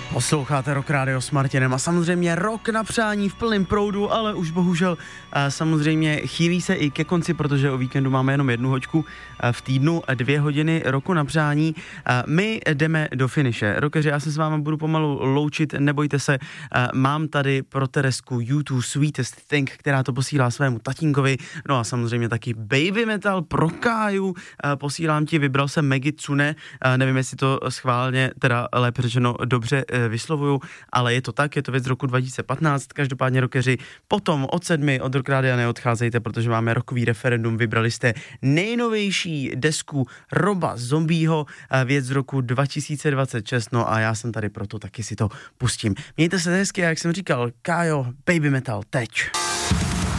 Posloucháte Rock Radio s Martinem a samozřejmě rok na přání v plném proudu, ale už bohužel samozřejmě chýlí se i ke konci, protože o víkendu máme jenom jednu hoďku v týdnu, 2 hodiny roku na přání. My jdeme do finiše. Rockeři, já se s vámi budu pomalu loučit, nebojte se, mám tady pro Teresku U2 Sweetest Thing, která to posílá svému tatínkovi, no a samozřejmě taky Baby Metal pro Káju, posílám ti, vybral jsem Megi Tsune, nevím, jestli to schválně, teda lépe řečeno dobře vyslovuju, ale je to tak, je to věc z roku 2015, každopádně rockeři, potom od 7 od Rock Radia neodcházejte, protože máme rokový referendum, vybrali jste nejnovější desku Roba Zombieho, věc z roku 2026, no a já jsem tady proto, taky si to pustím. Mějte se hezky, jak jsem říkal, Kájo, Baby Metal, teď.